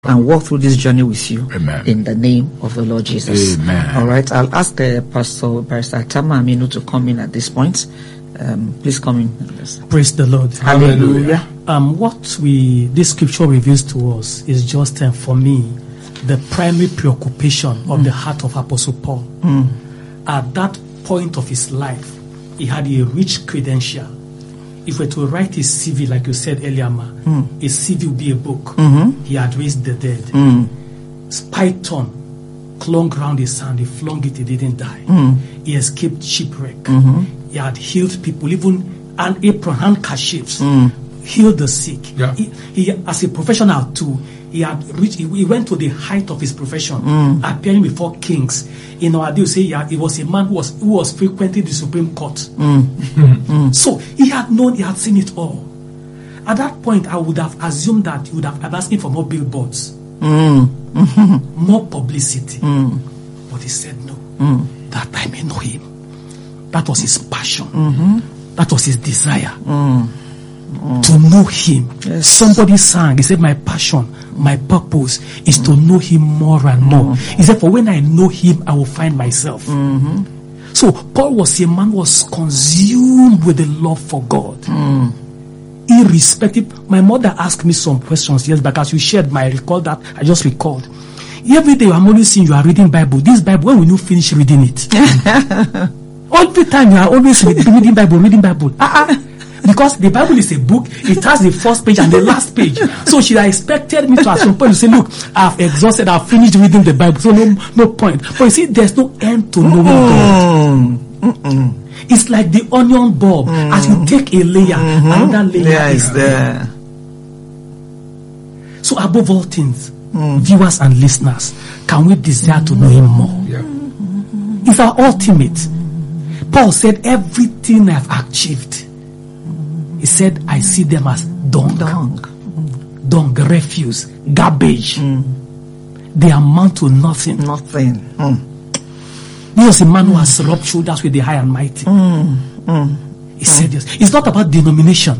and walk through this journey with you. Amen. In the name of the Lord Jesus. Amen. All right. I'll ask Pastor Barrister Tama Aminu to come in at this point. Please come in. Praise the Lord. Hallelujah. This scripture reveals to us is just for me the primary preoccupation of the heart of Apostle Paul. At that point of his life, he had a rich credential. If we were to write his CV, like you said earlier, his CV would be a book. He had raised the dead. Python clung round his hand. He flung it. He didn't die. He escaped shipwreck. He had healed people, even an apron, handkerchiefs, healed the sick. Yeah. He, as a professional too, he went to the height of his profession, appearing before kings. In our day, say he was a man who was frequenting the Supreme Court. So he had seen it all. At that point, I would have assumed that he would have been asking for more billboards, more publicity. But he said no, that I may know him. That was his passion. That was his desire. To know him. Yes. Somebody sang, he said, my passion, my purpose is to know him more and more. He said, for when I know him, I will find myself. So Paul was a man who was consumed with the love for God. Irrespective. My mother asked me some questions years back as you shared I just recalled. Every day I'm always seeing you are reading Bible. This Bible, when will you finish reading it? Every time you are always reading Bible. Because the Bible is a book, it has the first page and the last page. So she expected me to at some point to say, look, I've exhausted, I've finished reading the Bible, so no point. But you see, there's no end to knowing God. It's like the onion bulb. As you take a layer, another layer is there. So above all things, viewers and listeners, can we desire to know him more? Yeah. It's our ultimate. Paul said, everything I've achieved, he said, I see them as dung, refuse, garbage. They amount to nothing. He was a man who has rubbed shoulders with the high and mighty. He said yes. It's not about denomination.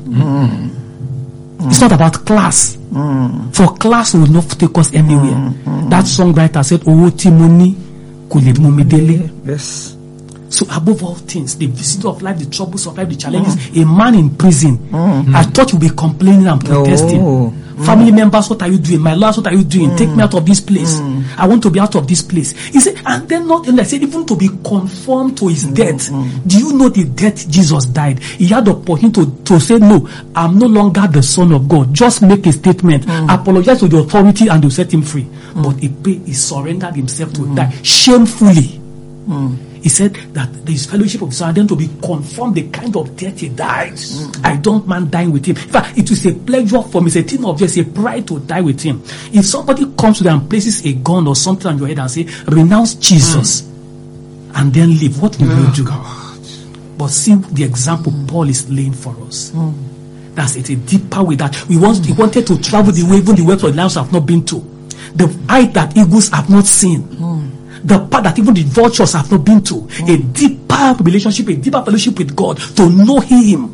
It's not about class. For class will not take us anywhere. That songwriter said, "Owo timoni kule mumidele." Yes. So above all things, the visitor of life, the troubles of life, the challenges, a man in prison, I thought you'd be complaining and protesting. Family members, what are you doing? My Lord, what are you doing? Take me out of this place. I want to be out of this place. He said, and then not only, I said, even to be conformed to his death. Do you know the death Jesus died? He had the opportunity to say, no, I'm no longer the Son of God. Just make a statement. Apologize to the authority and they'll set him free. But he surrendered himself to die shamefully. He said that there is fellowship of his son, then to be conformed the kind of death he died. I don't mind dying with him. In fact, it is a pleasure for me. It's a thing of just a pride to die with him. If somebody comes to them and places a gun or something on your head and say, renounce Jesus and then leave, what will you do? God. But see the example Paul is laying for us. That's it, a deeper way that he wanted to travel the way even the way for the lions have not been to. The height that eagles have not seen. The part that even the vultures have not been to. A deeper relationship, a deeper fellowship with God, to know him.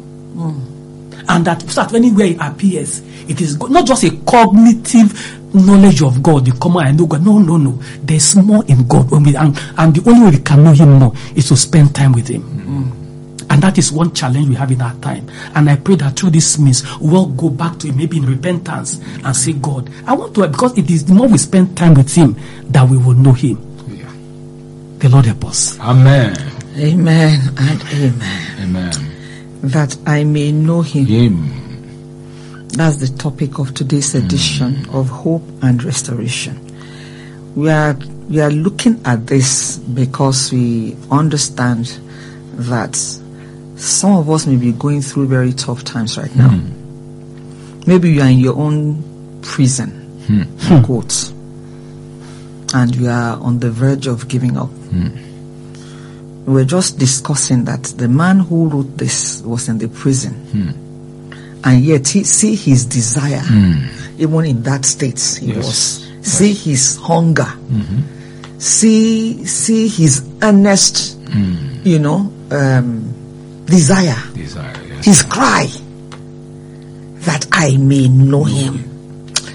And that anywhere he appears, it is not just a cognitive knowledge of God, the common I know God. No. There's more in God. And the only way we can know him more is to spend time with him. And that is one challenge we have in our time. And I pray that through this means we'll go back to him, maybe in repentance, and say, God, I want to, because it is the more we spend time with him that we will know him. The Lord help us. Amen. Amen and amen. Amen. That I may know him. Him. That's the topic of today's edition of Hope and Restoration. We are looking at this because we understand that some of us may be going through very tough times right now. Maybe you are in your own prison, quote, and you are on the verge of giving up. We were just discussing that the man who wrote this was in the prison, and yet see his desire, even in that state he was. See his hunger, see his earnest, desire, his cry, that I may know him.